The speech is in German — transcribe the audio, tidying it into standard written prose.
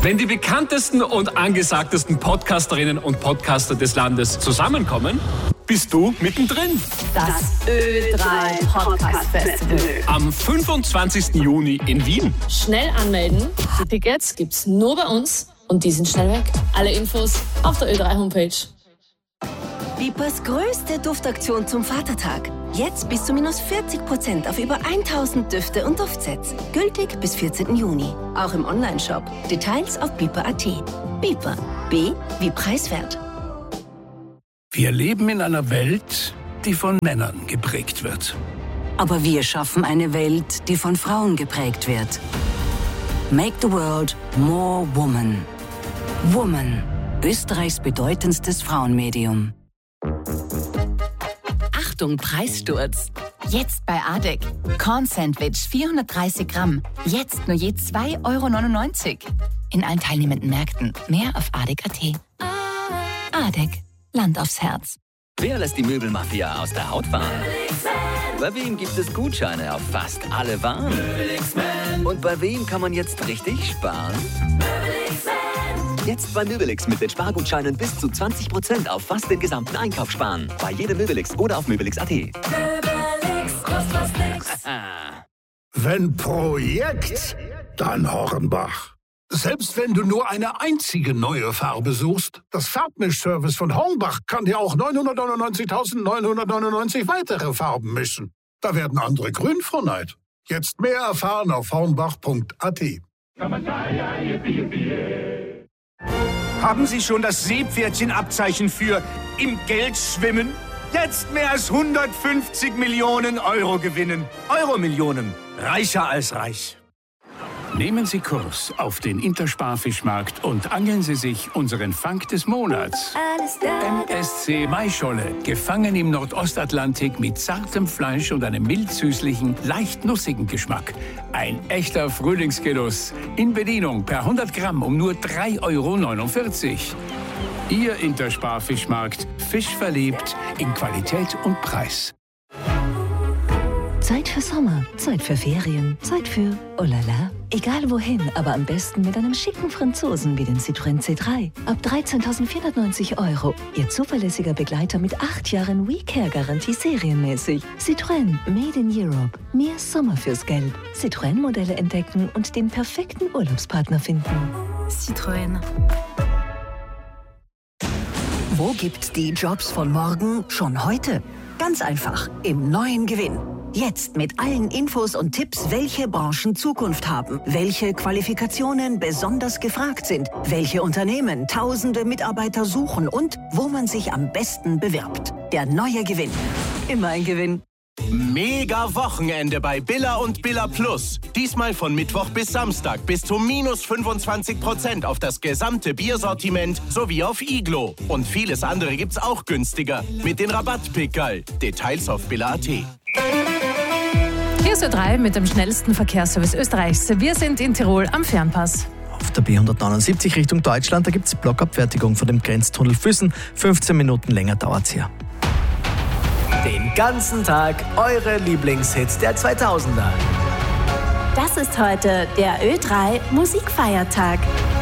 Wenn die bekanntesten und angesagtesten Podcasterinnen und Podcaster des Landes zusammenkommen, bist du mittendrin. Das Ö3 Podcast Festival. Am 25. Juni in Wien. Schnell anmelden. Die Tickets gibt's nur bei uns und die sind schnell weg. Alle Infos auf der Ö3 Homepage. Bipers größte Duftaktion zum Vatertag. Jetzt bis zu -40% auf über 1000 Düfte und Duftsets. Gültig bis 14. Juni. Auch im Onlineshop. Details auf biper.at. Biper. B wie preiswert. Wir leben in einer Welt, die von Männern geprägt wird. Aber wir schaffen eine Welt, die von Frauen geprägt wird. Make the world more woman. Woman. Österreichs bedeutendstes Frauenmedium. Achtung, Preissturz. Jetzt bei ADEC. Corn-Sandwich 430 Gramm. Jetzt nur je 2,99 €. In allen teilnehmenden Märkten. Mehr auf adec.at. ADEC. Land aufs Herz. Wer lässt die Möbelmafia aus der Haut fahren? Bei wem gibt es Gutscheine auf fast alle Waren? Und bei wem kann man jetzt richtig sparen? Jetzt bei Möbelix mit den Spargutscheinen bis zu 20% auf fast den gesamten Einkauf sparen. Bei jedem Möbelix oder auf möbelix.at. Wenn Projekt, dann Hornbach. Selbst wenn du nur eine einzige neue Farbe suchst, das Farbmischservice von Hornbach kann dir auch 999.999 weitere Farben mischen. Da werden andere grün vor Neid. Jetzt mehr erfahren auf hornbach.at. Haben Sie schon das Seepferdchenabzeichen für im Geld schwimmen? Jetzt mehr als 150 Millionen Euro gewinnen. Euro-Millionen. Reicher als reich. Nehmen Sie Kurs auf den Intersparfischmarkt und angeln Sie sich unseren Fang des Monats. MSC Maischolle, gefangen im Nordostatlantik mit zartem Fleisch und einem mild-süßlichen, leicht nussigen Geschmack. Ein echter Frühlingsgenuss. In Bedienung per 100 Gramm um nur 3,49 €. Ihr Intersparfischmarkt, Fisch verliebt in Qualität und Preis. Zeit für Sommer, Zeit für Ferien, Zeit für oh la la. Egal wohin, aber am besten mit einem schicken Franzosen wie dem Citroën C3. Ab 13.490 €. Ihr zuverlässiger Begleiter mit 8 Jahren WeCare-Garantie serienmäßig. Citroën, made in Europe. Mehr Sommer fürs Geld. Citroën-Modelle entdecken und den perfekten Urlaubspartner finden. Citroën. Wo gibt's die Jobs von morgen schon heute? Ganz einfach, im neuen Gewinn. Jetzt mit allen Infos und Tipps, welche Branchen Zukunft haben, welche Qualifikationen besonders gefragt sind, welche Unternehmen tausende Mitarbeiter suchen und wo man sich am besten bewirbt. Der neue Gewinn. Immer ein Gewinn. Mega Wochenende bei Billa und Billa Plus. Diesmal von Mittwoch bis Samstag bis zu -25% auf das gesamte Biersortiment sowie auf Iglo. Und vieles andere gibt's auch günstiger mit den Rabattpickerl. Details auf billa.at. Hier ist Ö3 mit dem schnellsten Verkehrsservice Österreichs. Wir sind in Tirol am Fernpass. Auf der B179 Richtung Deutschland, da gibt es Blockabfertigung von dem Grenztunnel Füssen. 15 Minuten länger dauert es hier. Den ganzen Tag eure Lieblingshits der 2000er. Das ist heute der Ö3 Musikfeiertag.